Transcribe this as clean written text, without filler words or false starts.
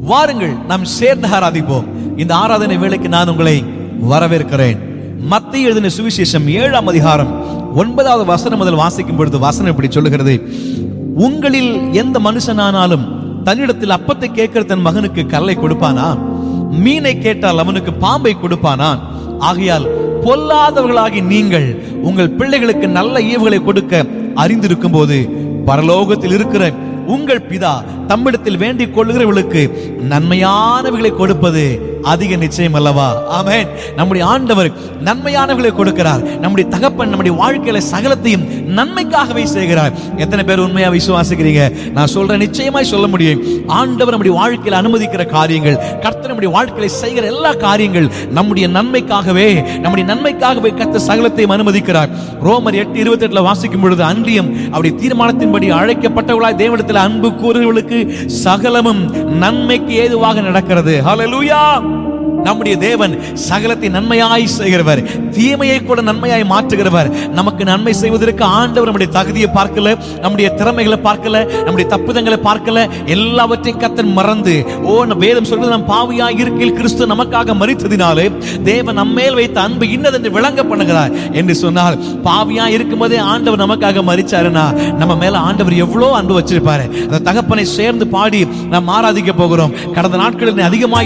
வாருங்கள், நாம் சேர்ந்து ஆராதிப்போம். இந்த ஆராதனை வேளைக்கு நான் உங்களை வரவேற்கிறேன். மத்தேயு எழுதின சுவிசேஷம் 7ஆம் அதிகாரம் 9வது வசனம் முதல் வாசிக்கும் பொழுது வசனம் இப்படி சொல்லுகிறது: உங்களில் எந்த மனுஷனானாலும் தன்னிடத்தில் அப்பத்தை கேட்கிற தன் மகனுக்கு கல்லை கொடுப்பானா? மீனை கேட்டால் அவனுக்கு பாம்பை கொடுப்பானா? ஆகையால் பொல்லாதவர்களாகி நீங்கள் உங்கள் பிள்ளைகளுக்கு நல்ல ஈவுகளை கொடுக்க அறிந்திருக்கும் போது பரலோகத்தில் இருக்கிற உங்கள் பிதா தம்மிடத்தில் வேண்டிக் கொள்ளுகிறவர்களுக்கு நன்மையானவைகளை கொடுப்பது அதிக நிச்சயம் அல்லவா? ஆமென். நம்முடைய ஆண்டவர் நன்மையானவைகளை கொடுக்கிறார். நம்முடைய தகப்பன் நம்முடைய வாழ்க்கையில சகலத்தையும் நன்மைக்காகவே செய்கிறார். எத்தனை பேர் உண்மையா விசுவாசிக்கிறீங்க? நான் சொல்றேன், நிச்சயமாய் சொல்ல முடியும். ஆண்டவர் நம்முடைய வாழ்க்கையில அனுமதிக்கிற காரியங்கள், கர்த்தர் நம்முடைய வாழ்க்கையில செய்கிற எல்லா காரியங்கள் நம்முடைய நன்மைக்காகவே கர்த்தர் சகலத்தையும் அனுமதிக்கிறார். ரோமர் 8:28 வாசிக்கும் பொழுது, அன்றியும் அவருடைய தீர்மானத்தின்படி அழைக்கப்பட்டவர்களாய் தேவனிடத்தில் அன்பு கூறுகிறவர்களுக்கு சகலமும் நன்மைக்கு ஏதுவாக நடக்கிறது. ஹல்லேலூயா! நம்முடைய தேவன் சகலத்தை நன்மையாய் செய்கிறவர், தீமையை கூட நன்மையாய் மாற்றுகிறவர். நமக்கு நன்மை செய்வதற்கு ஆண்டவர் நம்முடைய தகுதியை பார்க்கல, நம்முடைய திறமைகளை பார்க்கல, நம்முடைய தப்புதங்களை பார்க்கல. எல்லாவற்றையும் கர்த்தர் மறந்து, வேதம் சொல்வது, நம் பாவியாய் இருக்கையில் கிறிஸ்து நமக்காக மரித்ததினாலே தேவன் நம்மேல் வைத்த அன்பு இன்னதென்று விளங்க பண்ணுகிறார் என்று சொன்னால், பாவியாய் இருக்கும் போதே ஆண்டவர் நமக்காக மரிச்சாருன்னா நம்ம மேல ஆண்டவர் எவ்வளவு அன்பு வச்சிருப்பாரு. அந்த தகப்பனை சேர்ந்து பாடி நாம் ஆராதிக்க போகிறோம். கடந்த நாட்களில் அதிகமாக